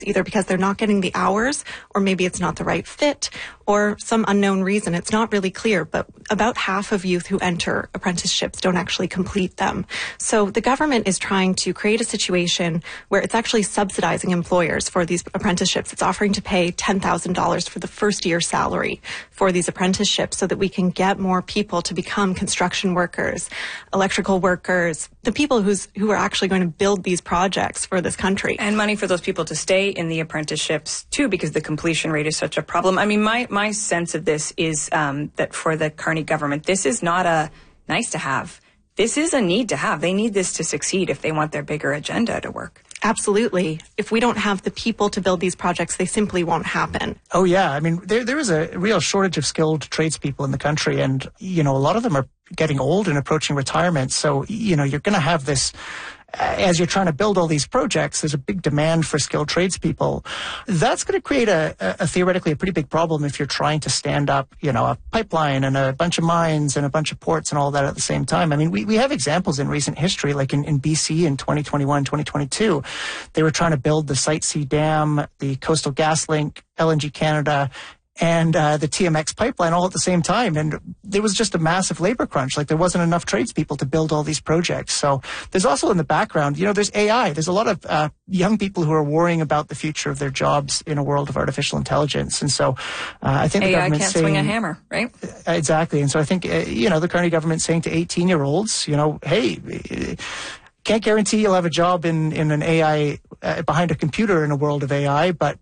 either because they're not getting the hours, or maybe it's not the right fit, or some unknown reason. It's not really clear, but about half of youth who enter apprenticeships don't actually complete them. So the government is trying to create a situation where it's actually subsidizing employers for these apprenticeships. It's offering to pay $10,000 for the first year salary for these apprenticeships so that we can get more people to become construction workers, electrical workers, the people who are actually going to build these projects for this country. And money for those people to stay in the apprenticeships too, because the completion rate is such a problem. I mean, my sense of this is that for the Carney government, this is not a nice to have. This is a need to have. They need this to succeed if they want their bigger agenda to work. Absolutely. If we don't have the people to build these projects, they simply won't happen. Oh, yeah. I mean, there is a real shortage of skilled tradespeople in the country. And, a lot of them are getting old and approaching retirement. So, you're going to have this, as you're trying to build all these projects, there's a big demand for skilled tradespeople. That's going to create a theoretically a pretty big problem if you're trying to stand up, a pipeline and a bunch of mines and a bunch of ports and all that at the same time. I mean, we have examples in recent history, like in BC in 2021, 2022. They were trying to build the Site C Dam, the Coastal GasLink, LNG Canada, and the TMX pipeline all at the same time. And there was just a massive labor crunch. Like, there wasn't enough tradespeople to build all these projects. So there's also in the background, there's AI. There's a lot of young people who are worrying about the future of their jobs in a world of artificial intelligence. And so I think the government's can't swing a hammer, right? Exactly. And so I think, the Carney government's saying to 18-year-olds, hey, can't guarantee you'll have a job in an AI behind a computer in a world of AI, but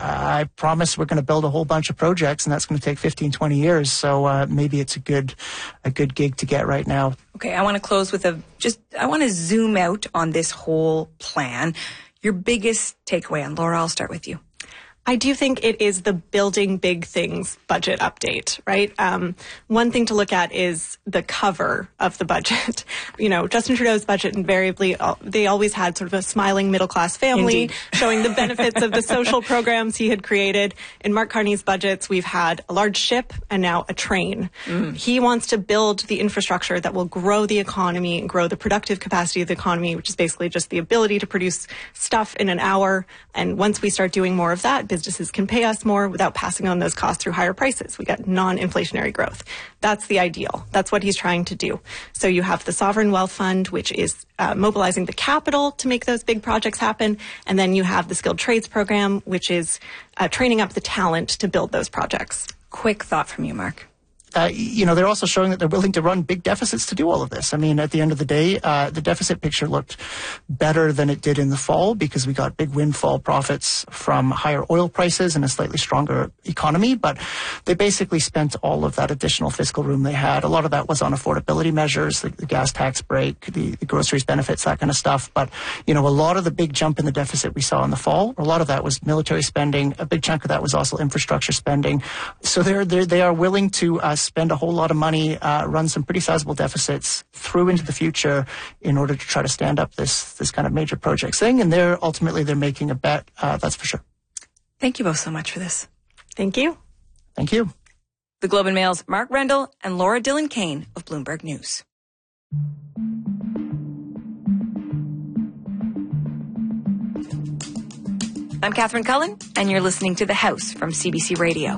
I promise we're going to build a whole bunch of projects, and that's going to take 15, 20 years. So maybe it's a good gig to get right now. Okay, I want to close with I want to zoom out on this whole plan. Your biggest takeaway, and Laura, I'll start with you. I do think it is the building big things budget update, right? One thing to look at is the cover of the budget. Justin Trudeau's budget invariably, they always had sort of a smiling middle-class family, Indeed. Showing the benefits of the social programs he had created. In Mark Carney's budgets, we've had a large ship and now a train. He wants to build the infrastructure that will grow the economy and grow the productive capacity of the economy, which is basically just the ability to produce stuff in an hour. And once we start doing more of that, businesses can pay us more without passing on those costs through higher prices. We get non-inflationary growth. That's the ideal. That's what he's trying to do. So you have the Sovereign Wealth Fund, which is mobilizing the capital to make those big projects happen. And then you have the Skilled Trades Program, which is training up the talent to build those projects. Quick thought from you, Mark. They're also showing that they're willing to run big deficits to do all of this. I mean, at the end of the day, the deficit picture looked better than it did in the fall because we got big windfall profits from higher oil prices and a slightly stronger economy. But they basically spent all of that additional fiscal room they had. A lot of that was on affordability measures, the gas tax break, the groceries benefits, that kind of stuff. But, a lot of the big jump in the deficit we saw in the fall, a lot of that was military spending. A big chunk of that was also infrastructure spending. So they are willing to spend a whole lot of money, run some pretty sizable deficits through into the future in order to try to stand up this kind of major projects thing. And they're making a bet, that's for sure. Thank you both so much for this. Thank you. Thank you. The Globe and Mail's Mark Rendell and Laura Dillon-Kane of Bloomberg News. I'm Catherine Cullen, and you're listening to The House from CBC Radio.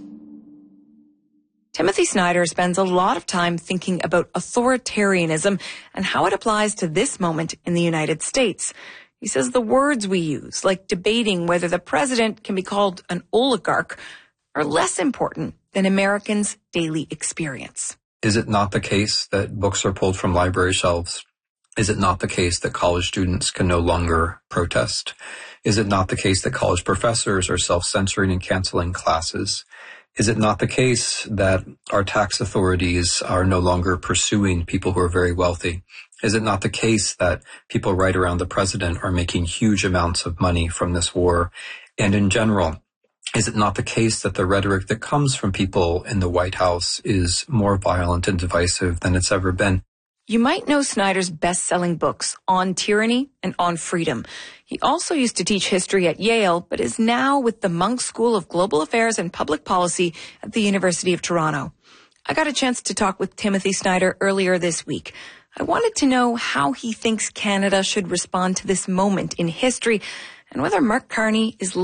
Timothy Snyder spends a lot of time thinking about authoritarianism and how it applies to this moment in the United States. He says the words we use, like debating whether the president can be called an oligarch, are less important than Americans' daily experience. Is it not the case that books are pulled from library shelves? Is it not the case that college students can no longer protest? Is it not the case that college professors are self-censoring and canceling classes? Is it not the case that our tax authorities are no longer pursuing people who are very wealthy? Is it not the case that people right around the president are making huge amounts of money from this war? And in general, is it not the case that the rhetoric that comes from people in the White House is more violent and divisive than it's ever been? You might know Snyder's best-selling books, On Tyranny and On Freedom. He also used to teach history at Yale, but is now with the Munk School of Global Affairs and Public Policy at the University of Toronto. I got a chance to talk with Timothy Snyder earlier this week. I wanted to know how he thinks Canada should respond to this moment in history and whether Mark Carney is